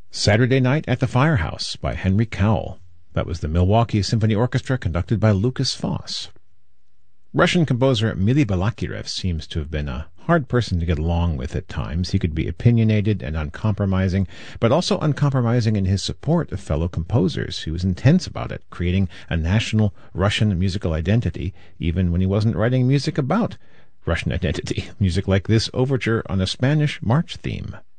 Saturday Night at the Firehouse by Henry Cowell. That was the Milwaukee Symphony Orchestra conducted by Lukas Foss. Russian composer Mily Balakirev seems to have been a hard person to get along with at times. He could be opinionated and uncompromising, but also uncompromising in his support of fellow composers. He was intense about it, creating a national Russian musical identity, even when he wasn't writing music about Russian identity. Music like this overture on a Spanish march theme.